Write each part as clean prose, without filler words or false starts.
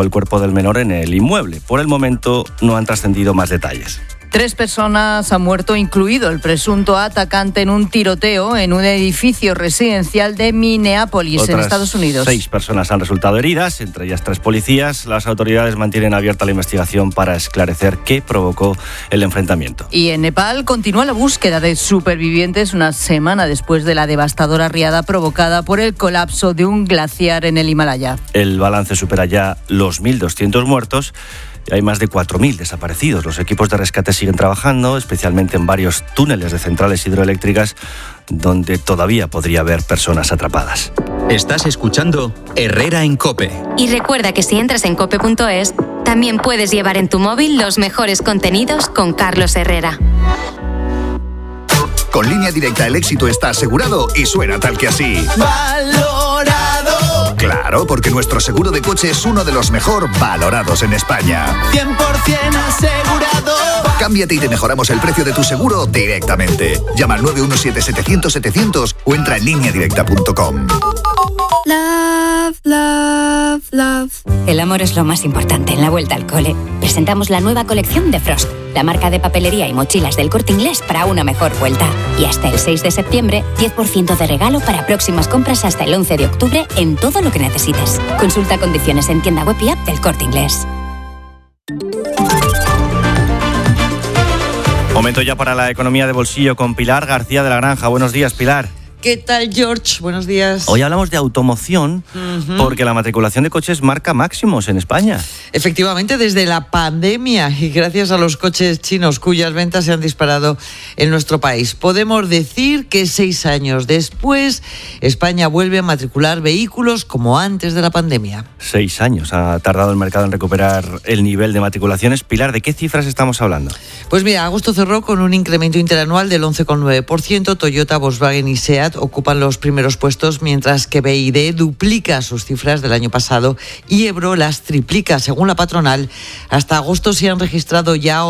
dejó el cuerpo del menor en el inmueble. Por el momento no han trascendido más detalles. 3 personas han muerto, incluido el presunto atacante, en un tiroteo en un edificio residencial de Minneapolis, en Estados Unidos. 6 personas han resultado heridas, entre ellas 3 policías. Las autoridades mantienen abierta la investigación para esclarecer qué provocó el enfrentamiento. Y en Nepal continúa la búsqueda de supervivientes una semana después de la devastadora riada provocada por el colapso de un glaciar en el Himalaya. El balance supera ya los 1.200 muertos. Hay más de 4.000 desaparecidos. Los equipos de rescate siguen trabajando, especialmente en varios túneles de centrales hidroeléctricas donde todavía podría haber personas atrapadas. Estás escuchando Herrera en COPE. Y recuerda que si entras en cope.es, también puedes llevar en tu móvil los mejores contenidos con Carlos Herrera. Con Línea Directa el éxito está asegurado y suena tal que así. ¡Valorado! Claro, porque nuestro seguro de coche es uno de los mejor valorados en España. 100% asegurado. Cámbiate y te mejoramos el precio de tu seguro directamente. Llama al 917-700-700 o entra en lineadirecta.com. Love, love, love. El amor es lo más importante en la vuelta al cole. Presentamos la nueva colección de Frost, la marca de papelería y mochilas del Corte Inglés para una mejor vuelta. Y hasta el 6 de septiembre, 10% de regalo para próximas compras hasta el 11 de octubre en todo lo que necesites. Consulta condiciones en tienda web y app del Corte Inglés. Momento ya para la economía de bolsillo con Pilar García de la Granja. Buenos días, Pilar. ¿Qué tal, George? Buenos días. Hoy hablamos de automoción porque la matriculación de coches marca máximos en España. Efectivamente, desde la pandemia y gracias a los coches chinos cuyas ventas se han disparado en nuestro país. Podemos decir que 6 años después, España vuelve a matricular vehículos como antes de la pandemia. 6 años ha tardado el mercado en recuperar el nivel de matriculaciones. Pilar, ¿de qué cifras estamos hablando? Pues mira, agosto cerró con un incremento interanual del 11,9%. Toyota, Volkswagen y SEAT ocupan los primeros puessto, mientras que BYD duplica sus cifras del año pasado y Ebro las triplica. Según la patronal, hasta agosto se han registrado ya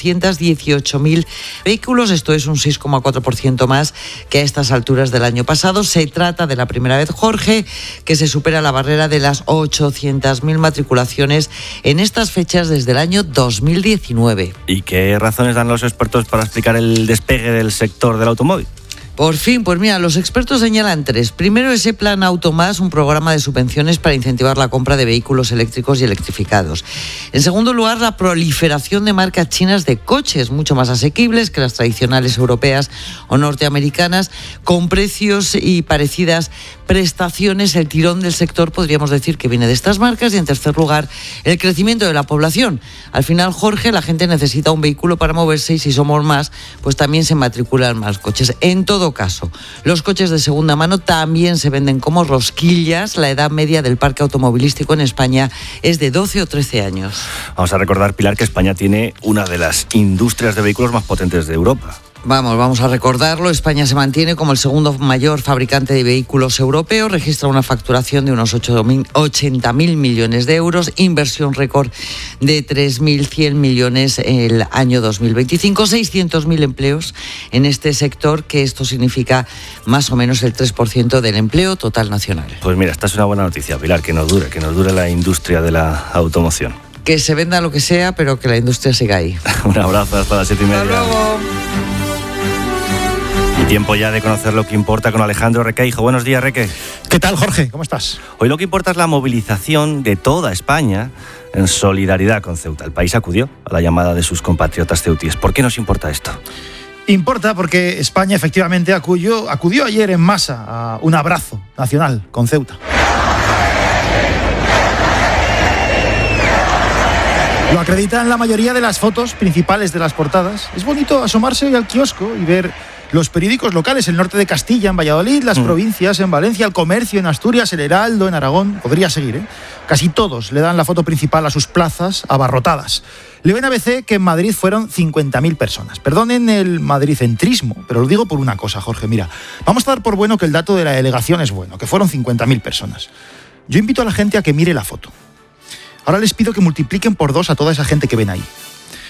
818.000 vehículos, esto es un 6,4% más que a estas alturas del año pasado. Se trata de la primera vez, Jorge, que se supera la barrera de las 800.000 matriculaciones en estas fechas desde el año 2019. ¿Y qué razones dan los expertos para explicar el despegue del sector del automóvil? Por fin, pues mira, los expertos señalan 3. Primero, ese plan Auto Más, un programa de subvenciones para incentivar la compra de vehículos eléctricos y electrificados. En segundo lugar, la proliferación de marcas chinas de coches, mucho más asequibles que las tradicionales europeas o norteamericanas, con precios y parecidas prestaciones. El tirón del sector podríamos decir que viene de estas marcas. Y en tercer lugar, el crecimiento de la población. Al final, Jorge, la gente necesita un vehículo para moverse y si somos más, pues también se matriculan más coches. En todo caso, los coches de segunda mano también se venden como rosquillas. La edad media del parque automovilístico en España es de 12 o 13 años. Vamos a recordar, Pilar, que España tiene una de las industrias de vehículos más potentes de Europa. Vamos a recordarlo. España se mantiene como el segundo mayor fabricante de vehículos europeos, registra una facturación de unos 80.000 millones de euros, inversión récord de 3.100 millones el año 2025, 600.000 empleos en este sector, que esto significa más o menos el 3% del empleo total nacional. Pues mira, esta es una buena noticia, Pilar, que nos dure la industria de la automoción. Que se venda lo que sea, pero que la industria siga ahí. Un abrazo, hasta las 7:30. Hasta luego. Y tiempo ya de conocer lo que importa con Alejandro Requeijo. Buenos días, Reque. ¿Qué tal, Jorge? ¿Cómo estás? Hoy lo que importa es la movilización de toda España en solidaridad con Ceuta. El país acudió a la llamada de sus compatriotas ceutíes. ¿Por qué nos importa esto? Importa porque España efectivamente acudió ayer en masa a un abrazo nacional con Ceuta. Lo acreditan la mayoría de las fotos principales de las portadas. Es bonito asomarse hoy al kiosco y ver los periódicos locales, el norte de Castilla, en Valladolid, las provincias, en Valencia, el Comercio, en Asturias, el Heraldo, en Aragón. Podría seguir, ¿eh? Casi todos le dan la foto principal a sus plazas abarrotadas. Leo en ABC que en Madrid fueron 50.000 personas. Perdonen el madricentrismo, pero lo digo por una cosa, Jorge. Mira, vamos a dar por bueno que el dato de la delegación es bueno, que fueron 50.000 personas. Yo invito a la gente a que mire la foto. Ahora les pido que multipliquen por 2 a toda esa gente que ven ahí.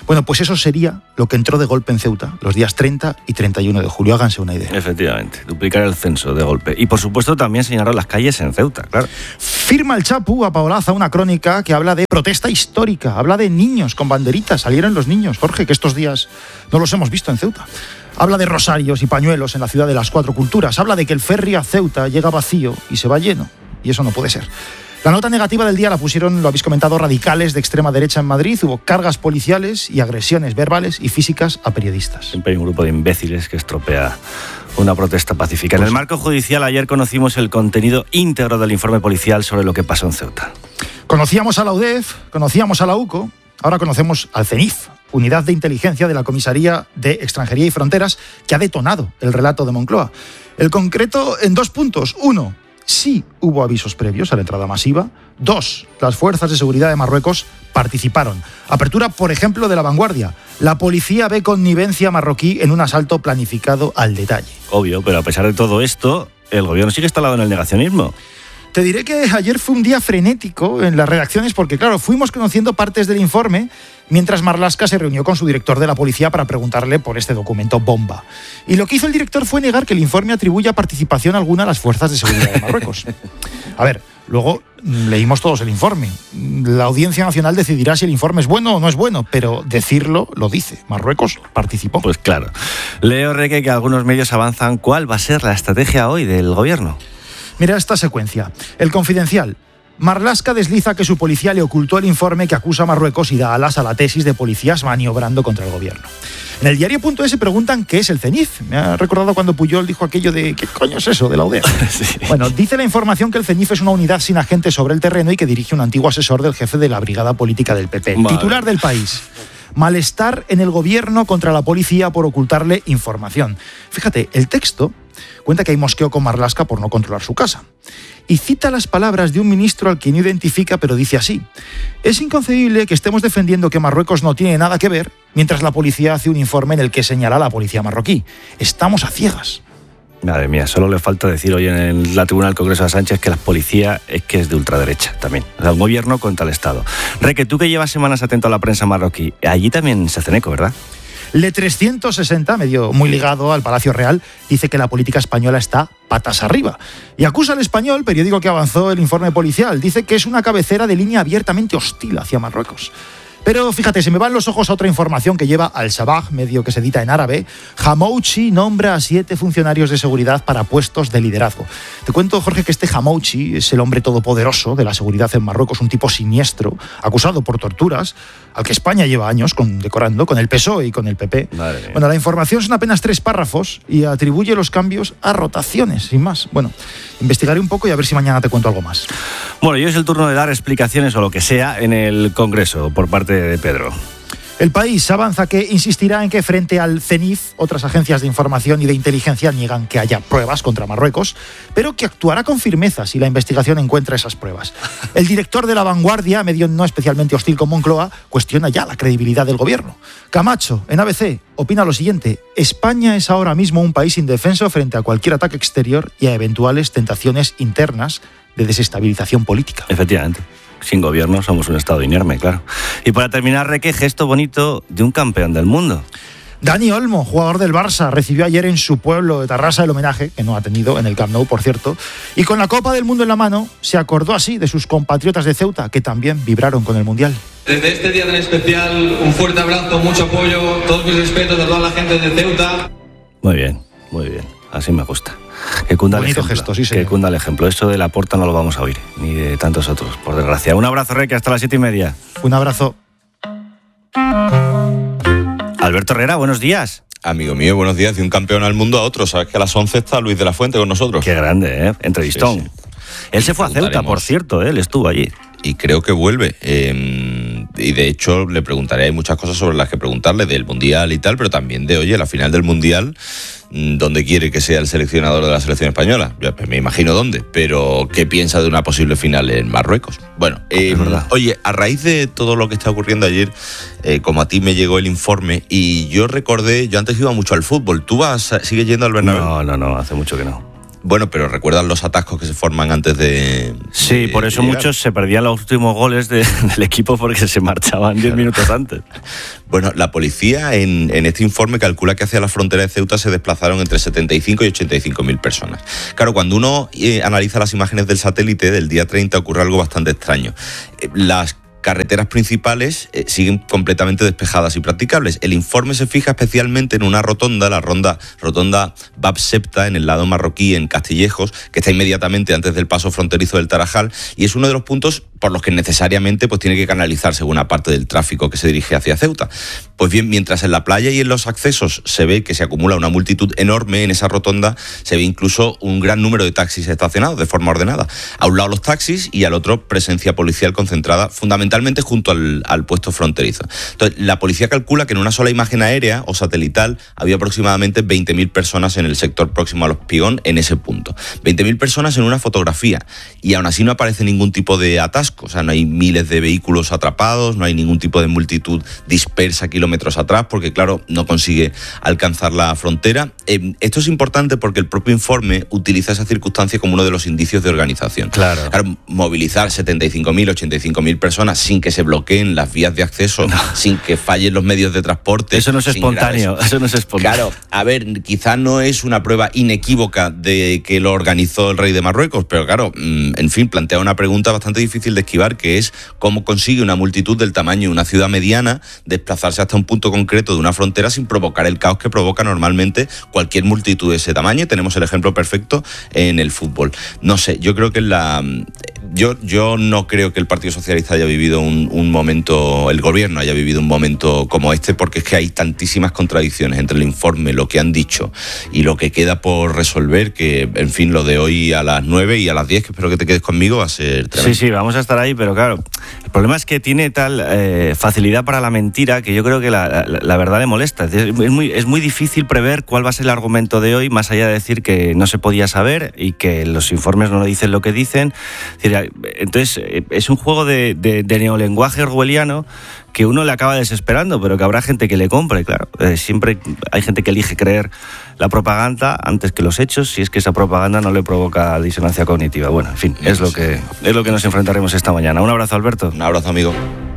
Bueno, pues eso sería lo que entró de golpe en Ceuta los días 30 y 31 de julio. Háganse una idea. Efectivamente, duplicar el censo de golpe. Y por supuesto también señalaron las calles en Ceuta, claro. Firma el Chapu a Paolaza una crónica que habla de protesta histórica, habla de niños con banderitas. Salieron los niños, Jorge, que estos días no los hemos visto en Ceuta. Habla de rosarios y pañuelos en la ciudad de las 4 culturas. Habla de que el ferry a Ceuta llega vacío y se va lleno. Y eso no puede ser. La nota negativa del día la pusieron, lo habéis comentado, radicales de extrema derecha en Madrid. Hubo cargas policiales y agresiones verbales y físicas a periodistas. Siempre hay un grupo de imbéciles que estropea una protesta pacífica. En el marco judicial, ayer conocimos el contenido íntegro del informe policial sobre lo que pasó en Ceuta. Conocíamos a la UDEF, conocíamos a la UCO, ahora conocemos al CENIF, Unidad de Inteligencia de la Comisaría de Extranjería y Fronteras, que ha detonado el relato de Moncloa. El concreto en 2 puntos. 1, sí hubo avisos previos a la entrada masiva. 2, las fuerzas de seguridad de Marruecos participaron. Apertura, por ejemplo, de La Vanguardia. La policía ve connivencia marroquí en un asalto planificado al detalle. Obvio, pero a pesar de todo esto, el gobierno sigue instalado en el negacionismo. Te diré que ayer fue un día frenético en las redacciones porque, claro, fuimos conociendo partes del informe mientras Marlaska se reunió con su director de la policía para preguntarle por este documento bomba. Y lo que hizo el director fue negar que el informe atribuya participación alguna a las fuerzas de seguridad de Marruecos. A ver, luego leímos todos el informe. La Audiencia Nacional decidirá si el informe es bueno o no es bueno, pero decirlo lo dice. Marruecos participó. Pues claro. Leo, Reque, que algunos medios avanzan. ¿Cuál va a ser la estrategia hoy del gobierno? Mira esta secuencia. El Confidencial. Marlaska desliza que su policía le ocultó el informe que acusa a Marruecos y da alas a la tesis de policías maniobrando contra el gobierno. En el diario.es se preguntan qué es el CENIF. Me ha recordado cuando Puyol dijo aquello de ¿qué coño es eso de la UDEF? Sí. Bueno, dice la información que el CENIF es una unidad sin agentes sobre el terreno y que dirige un antiguo asesor del jefe de la brigada política del PP. Vale. Titular del País. Malestar en el gobierno contra la policía por ocultarle información. Fíjate, el texto cuenta que hay mosqueo con Marlaska por no controlar su casa. Y cita las palabras de un ministro al que no identifica, pero dice así: es inconcebible que estemos defendiendo que Marruecos no tiene nada que ver, mientras la policía hace un informe en el que señala a la policía marroquí. Estamos a ciegas. Madre mía, solo le falta decir hoy en la tribuna del Congreso a Sánchez que la policía es de ultraderecha también. O sea, un gobierno contra el Estado. Reque, tú que llevas semanas atento a la prensa marroquí, allí también se hacen eco, ¿verdad? Le 360, medio muy ligado al Palacio Real, dice que la política española está patas arriba. Y acusa al Español, periódico que avanzó el informe policial, dice que es una cabecera de línea abiertamente hostil hacia Marruecos. Pero fíjate, se me van los ojos a otra información que lleva Al-Sabah, medio que se edita en árabe. Hamouchi nombra a 7 funcionarios de seguridad para puestos de liderazgo. Te cuento, Jorge, que este Hamouchi es el hombre todopoderoso de la seguridad en Marruecos, un tipo siniestro, acusado por torturas, al que España lleva años condecorando con el PSOE y con el PP. Bueno, la información son apenas 3 párrafos y atribuye los cambios a rotaciones, sin más. Bueno, investigaré un poco y a ver si mañana te cuento algo más. Bueno, y hoy es el turno de dar explicaciones o lo que sea en el Congreso por parte de Pedro. El País avanza que insistirá en que frente al CENIF, otras agencias de información y de inteligencia niegan que haya pruebas contra Marruecos, pero que actuará con firmeza si la investigación encuentra esas pruebas. El director de La Vanguardia, medio no especialmente hostil con Moncloa, cuestiona ya la credibilidad del gobierno. Camacho, en ABC, opina lo siguiente: España es ahora mismo un país indefenso frente a cualquier ataque exterior y a eventuales tentaciones internas de desestabilización política. Efectivamente. Sin gobierno somos un estado inerme, claro. Y para terminar, Reque, gesto bonito de un campeón del mundo. Dani Olmo, jugador del Barça, recibió ayer en su pueblo de Tarrasa el homenaje, que no ha tenido en el Camp Nou, por cierto, y con la Copa del Mundo en la mano se acordó así de sus compatriotas de Ceuta, que también vibraron con el Mundial. Desde este día tan especial, un fuerte abrazo, mucho apoyo, todos mis respetos a toda la gente de Ceuta. Muy bien, así me gusta. Que cunda el ejemplo. Gesto, sí, señor. Que cunda el ejemplo. Eso de Laporta no lo vamos a oír, ni de tantos otros, por desgracia. Un abrazo, Reque, hasta las 7:30. Un abrazo. Alberto Herrera, buenos días. Amigo mío, buenos días. De un campeón al mundo a otro. Sabes que a las 11 está Luis de la Fuente con nosotros. Qué grande, ¿eh? Entrevistón. Sí. Él se fue a Ceuta, por cierto, él estuvo allí. Y creo que vuelve. Y de hecho le preguntaré, hay muchas cosas sobre las que preguntarle del Mundial y tal, pero también de, oye, la final del Mundial, ¿dónde quiere que sea el seleccionador de la selección española? Yo me imagino dónde, pero ¿qué piensa de una posible final en Marruecos? Bueno, oye, a raíz de todo lo que está ocurriendo ayer, como a ti me llegó el informe y yo recordé, yo antes iba mucho al fútbol. ¿Tú sigues yendo al Bernabéu? No, hace mucho que no. Bueno, pero ¿recuerdan los atascos que se forman antes de...? Sí, por eso muchos se perdían los últimos goles del equipo porque se marchaban 10 minutos antes. Bueno, la policía en este informe calcula que hacia la frontera de Ceuta se desplazaron entre 75 y 85.000 personas. Claro, cuando uno analiza las imágenes del satélite del día 30 ocurre algo bastante extraño. Las carreteras principales siguen completamente despejadas y practicables. El informe se fija especialmente en una rotonda, la rotonda Bab Septa, en el lado marroquí, en Castillejos, que está inmediatamente antes del paso fronterizo del Tarajal, y es uno de los puntos por los que necesariamente tiene que canalizarse buena parte del tráfico que se dirige hacia Ceuta. Pues bien, mientras en la playa y en los accesos se ve que se acumula una multitud enorme, en esa rotonda se ve incluso un gran número de taxis estacionados de forma ordenada. A un lado los taxis y al otro presencia policial concentrada fundamentalmente junto al puesto fronterizo. Entonces, la policía calcula que en una sola imagen aérea o satelital había aproximadamente 20.000 personas en el sector próximo al Espigón en ese punto. 20.000 personas en una fotografía, y aún así no aparece ningún tipo de atasco. O sea, no hay miles de vehículos atrapados, no hay ningún tipo de multitud dispersa kilómetros atrás, porque claro, no consigue alcanzar la frontera. Esto es importante porque el propio informe utiliza esa circunstancia como uno de los indicios de organización. Claro, movilizar 75.000, 85.000 personas sin que se bloqueen las vías de acceso, sin que fallen los medios de transporte. Eso no es espontáneo, Claro, a ver, quizás no es una prueba inequívoca de que lo organizó el rey de Marruecos, pero claro, en fin, plantea una pregunta bastante difícil de esquivar, que es cómo consigue una multitud del tamaño de una ciudad mediana desplazarse hasta un punto concreto de una frontera sin provocar el caos que provoca normalmente cualquier multitud de ese tamaño. Tenemos el ejemplo perfecto en el fútbol. No sé, yo creo que yo no creo que el Partido Socialista haya vivido un momento, el gobierno haya vivido un momento como este, porque es que hay tantísimas contradicciones entre el informe, lo que han dicho y lo que queda por resolver, que en fin, lo de hoy a las 9 y a las 10, que espero que te quedes conmigo, va a ser tremendo. Sí, vamos a estar ahí, pero claro, el problema es que tiene tal facilidad para la mentira que yo creo que la verdad le molesta. Es muy difícil prever cuál va a ser el argumento de hoy, más allá de decir que no se podía saber y que los informes no dicen lo que dicen. Entonces, es un juego de neolenguaje orwelliano que uno le acaba desesperando, pero que habrá gente que le compre, claro. Siempre hay gente que elige creer la propaganda antes que los hechos, si es que esa propaganda no le provoca disonancia cognitiva. Bueno, en fin, es lo que nos enfrentaremos esta mañana. Un abrazo, Alberto. Un abrazo, amigo.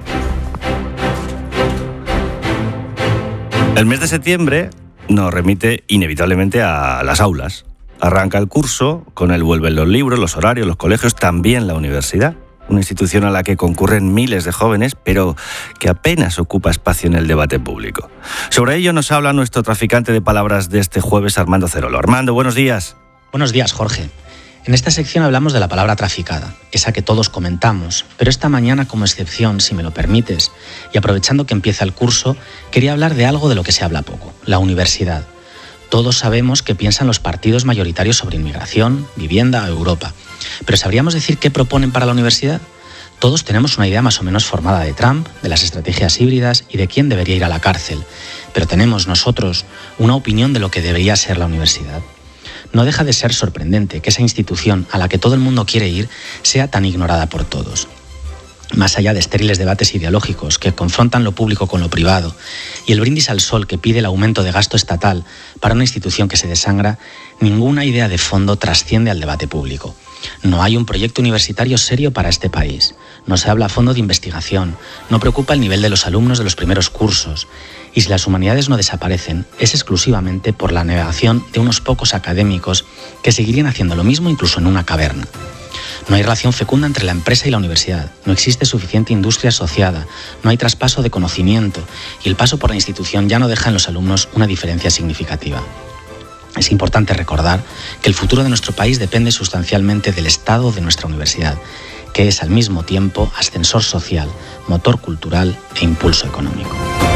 El mes de septiembre nos remite inevitablemente a las aulas. Arranca el curso, con él vuelven los libros, los horarios, los colegios, también la universidad. Una institución a la que concurren miles de jóvenes, pero que apenas ocupa espacio en el debate público. Sobre ello nos habla nuestro traficante de palabras de este jueves, Armando Cerolo. Armando, buenos días. Buenos días, Jorge. En esta sección hablamos de la palabra traficada, esa que todos comentamos, pero esta mañana, como excepción, si me lo permites, y aprovechando que empieza el curso, quería hablar de algo de lo que se habla poco, la universidad. Todos sabemos qué piensan los partidos mayoritarios sobre inmigración, vivienda o Europa. Pero ¿sabríamos decir qué proponen para la universidad? Todos tenemos una idea más o menos formada de Trump, de las estrategias híbridas y de quién debería ir a la cárcel. Pero tenemos nosotros una opinión de lo que debería ser la universidad. No deja de ser sorprendente que esa institución a la que todo el mundo quiere ir sea tan ignorada por todos. Más allá de estériles debates ideológicos que confrontan lo público con lo privado y el brindis al sol que pide el aumento de gasto estatal para una institución que se desangra, ninguna idea de fondo trasciende al debate público. No hay un proyecto universitario serio para este país. No se habla a fondo de investigación, no preocupa el nivel de los alumnos de los primeros cursos. Y si las humanidades no desaparecen, es exclusivamente por la negación de unos pocos académicos que seguirían haciendo lo mismo incluso en una caverna. No hay relación fecunda entre la empresa y la universidad, no existe suficiente industria asociada, no hay traspaso de conocimiento y el paso por la institución ya no deja en los alumnos una diferencia significativa. Es importante recordar que el futuro de nuestro país depende sustancialmente del estado de nuestra universidad, que es al mismo tiempo ascensor social, motor cultural e impulso económico.